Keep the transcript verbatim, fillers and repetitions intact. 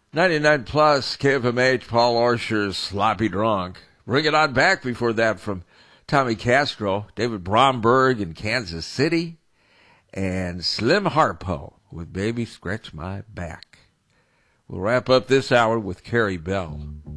ninety-nine plus K F M H, Paul Orscher's Sloppy Drunk. Bring it on back before that from Tommy Castro, David Bromberg in Kansas City, and Slim Harpo with Baby Scratch My Back. We'll wrap up this hour with Carrie Bell.